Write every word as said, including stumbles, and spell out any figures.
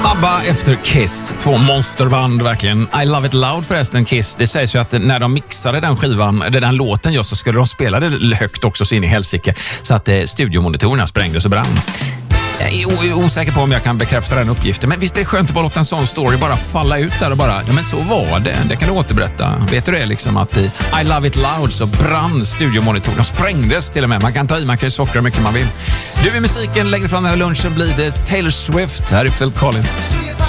ABBA efter Kiss. Två monsterband verkligen. I Love It Loud förresten, Kiss. Det sägs ju att när de mixade den skivan, eller den låten just, så skulle de spela det högt också så in i helsike. Så att eh, studiomonitorerna sprängdes och brann. Jag är osäker på om jag kan bekräfta den uppgiften. Men visst är det skönt att bara låta en sån story bara falla ut där och bara, ja men så var det. Det kan du återberätta. Vet du det liksom att i I Love It Loud så brann studiomonitorn och sprängdes till och med. Man kan ta i, man kan ju sockra mycket man vill. Du, i musiken längre fram den här lunchen blir det Taylor Swift. Här är Phil Collins.